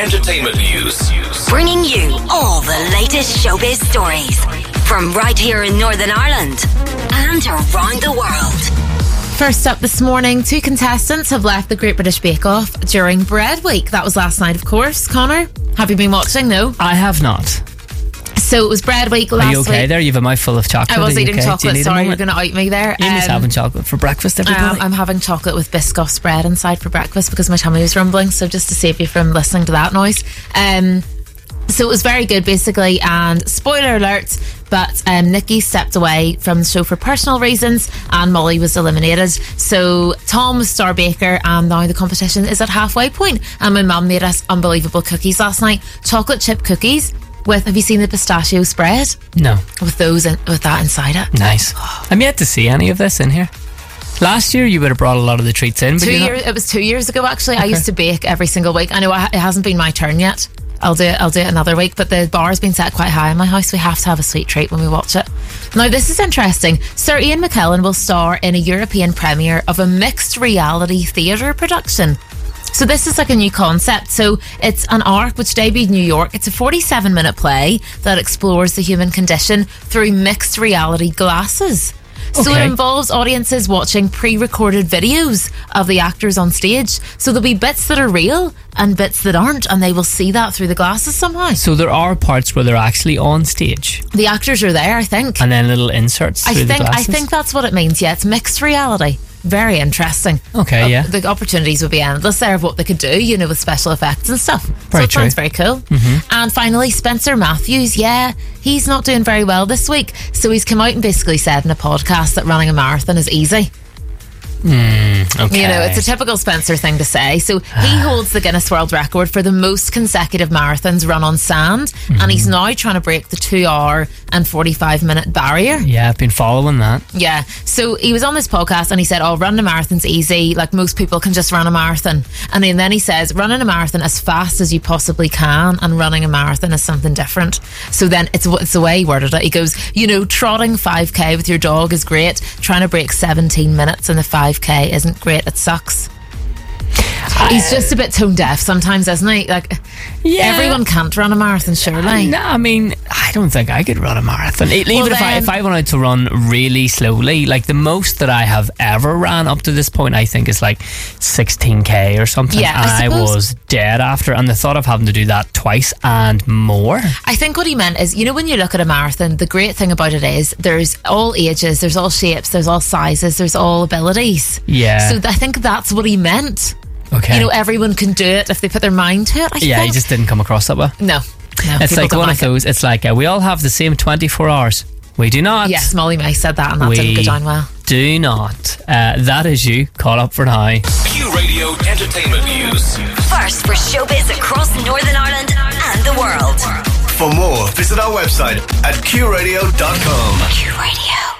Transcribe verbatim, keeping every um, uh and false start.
entertainment news. Bringing you all the latest showbiz stories from right here in Northern Ireland and around the world. First up this morning, two contestants have left the Great British Bake Off during Bread Week. That was last night, of course. Connor, have you been watching? No? I have not. So it was Bread Week last week. Are you okay week. there? You have a mouthful of chocolate. I was eating okay? chocolate. You Sorry, you're going to out me there. Amy's um, having chocolate for breakfast, everybody. Um, I'm having chocolate with Biscoff spread inside for breakfast because my tummy was rumbling. So just to save you from listening to that noise. Um, so it was very good, basically. And spoiler alert, but um, Nikki stepped away from the show for personal reasons and Molly was eliminated. So Tom was star baker and now the competition is at halfway point. And my mum made us unbelievable cookies last night. Chocolate chip cookies. With, have you seen the pistachio spread? No. With those, in, with that inside it. Nice. I'm yet to see any of this in here. Last year you would have brought a lot of the treats in. But two years, not... It was two years ago actually. Okay. I used to bake every single week. I know it hasn't been my turn yet. I'll do it. I'll do it another week. But the bar has been set quite high in my house. We have to have a sweet treat when we watch it. Now this is interesting. Sir Ian McKellen will star in a European premiere of a mixed reality theatre production. So this is like a new concept. So it's an arc which debuted in New York. It's a forty-seven minute play that explores the human condition through mixed reality glasses. So okay. it involves audiences watching pre-recorded videos of the actors on stage. So there'll be bits that are real and bits that aren't, and they will see that through the glasses somehow. So there are parts where they're actually on stage. The actors are there, I think. And then little inserts through I think, the glasses. I think that's what it means, yeah. It's mixed reality. Very interesting. Okay, uh, yeah. The opportunities would be endless there of what they could do, you know, with special effects and stuff. Very so it true. sounds very cool. Mm-hmm. And finally, Spencer Matthews, yeah, he's not doing very well this week. So he's come out and basically said in a podcast that running a marathon is easy. Mm, okay. You know, it's a typical Spencer thing to say. So he holds the Guinness World Record for the most consecutive marathons run on sand, mm-hmm. and he's now trying to break the two hour and forty-five minute barrier. Yeah, I've been following that. Yeah, so he was on this podcast and he said, oh, running a marathon's easy, like most people can just run a marathon. And then he says, running a marathon as fast as you possibly can and running a marathon is something different. So then it's, it's the way he worded it. He goes, you know, trotting five K with your dog is great, trying to break seventeen minutes in the five K isn't great, it sucks. He's just a bit tone deaf sometimes, isn't he? Like, yeah. Everyone can't run a marathon, surely. No, I mean, I don't think I could run a marathon. Even well, if then, I if I wanted to run really slowly, like the most that I have ever ran up to this point, I think is like sixteen K or something. Yeah, and I, I was dead after. And the thought of having to do that twice and more. I think what he meant is, you know, when you look at a marathon, the great thing about it is there's all ages, there's all shapes, there's all sizes, there's all abilities. Yeah. So I think that's what he meant. Okay. You know, everyone can do it if they put their mind to it. I yeah, think. he just didn't come across that way. No. no it's like one like of those, it. it's like uh, we all have the same twenty-four hours. We do not. Yes, Molly May said that and that we didn't go down well. do not. Uh, that is you. Call up for now. Q Radio Entertainment News. First for showbiz across Northern Ireland and the world. For more, visit our website at q radio dot com. Q Radio.